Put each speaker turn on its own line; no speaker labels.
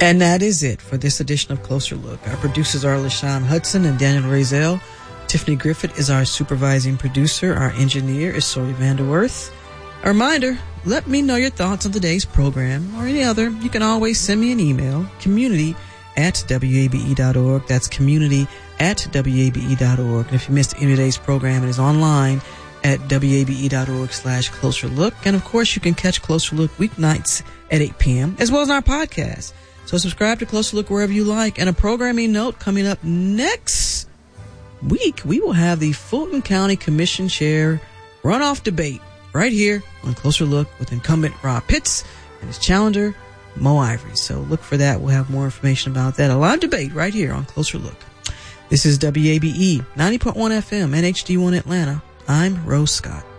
And that is it for this edition of Closer Look. Our producers are LaShawn Hudson and Daniel Razel. Tiffany Griffith is our supervising producer. Our engineer is Sori Vanderworth. A reminder, let me know your thoughts on today's program or any other. You can always send me an email, community@wabe.org. That's community@wabe.org. And if you missed any of today's program, it is online at wabe.org/Closer Look. And of course, you can catch Closer Look weeknights at 8 p.m. as well as our podcast. So subscribe to Closer Look wherever you like. And a programming note coming up next week, we will have the Fulton County Commission Chair runoff debate right here on Closer Look with incumbent Rob Pitts and his challenger, Mo Ivory. So look for that. We'll have more information about that. A live debate right here on Closer Look. This is WABE 90.1 FM and HD1 Atlanta. I'm Rose Scott.